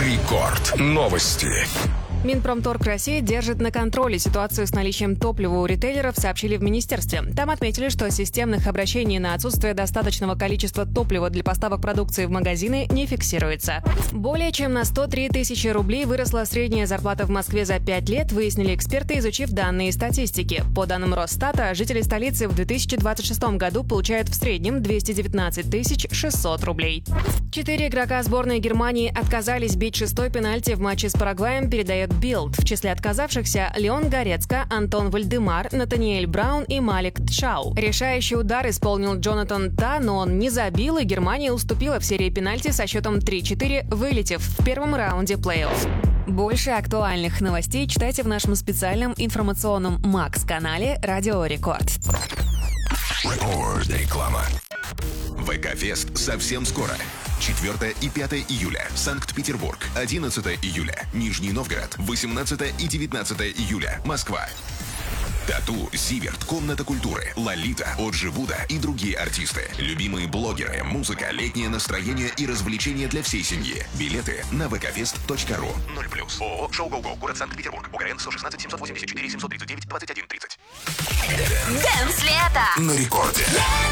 Рекорд. Новости. Минпромторг России держит на контроле ситуацию с наличием топлива у ритейлеров, сообщили в министерстве. Там отметили, что системных обращений на отсутствие достаточного количества топлива для поставок продукции в магазины не фиксируется. Более чем на 103 тысячи рублей выросла средняя зарплата в Москве за 5 лет, выяснили эксперты, изучив данные статистики. По данным Росстата, жители столицы в 2026 году получают в среднем 219 600 рублей. 4 игрока сборной Германии отказались бить шестой пенальти в матче с Парагваем, передает Билд. В числе отказавшихся Леон Горецко, Антон Вальдемар, Натаниэль Браун и Малик Тшау. Решающий удар исполнил Джонатан Та, но он не забил, и Германия уступила в серии пенальти со счетом 3-4, вылетев в первом раунде плей-офф. Больше актуальных новостей читайте в нашем специальном информационном Макс-канале «Радио Рекорд». Реклама. ВК-фест совсем скоро. 4 и 5 июля. Санкт-Петербург. 11 июля. Нижний Новгород. 18 и 19 июля. Москва. Тату, Зиверт, Комната культуры, Лолита, Оджи Вуда и другие артисты. Любимые блогеры, музыка, летнее настроение и развлечения для всей семьи. Билеты на vkfest.ru. 0+. ООО «Шоу Гоу-Гоу», город Санкт-Петербург. УГРН 116 784 739 21 30. Дэнс лето На рекорде.